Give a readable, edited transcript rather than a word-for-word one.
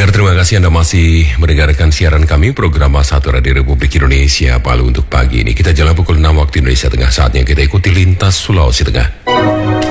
Pendengar, terima kasih Anda masih mendengarkan siaran kami program A1 Radio Republik Indonesia Palu untuk pagi ini. Kita jalan pukul 6 waktu Indonesia Tengah, saatnya kita ikuti lintas Sulawesi Tengah.